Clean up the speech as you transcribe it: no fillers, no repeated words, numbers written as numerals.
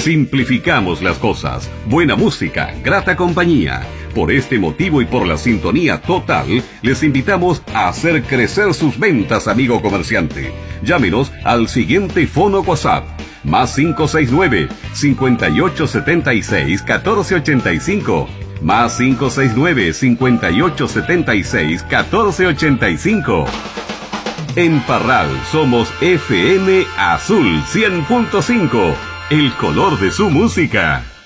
Simplificamos las cosas. Buena música, grata compañía. Por este motivo y por la sintonía total, les invitamos a hacer crecer sus ventas, amigo comerciante. Llámenos al siguiente fono WhatsApp: más 569-5876-1485. Más 569-5876-1485. En Parral somos FM Azul 100.5, el color de su música.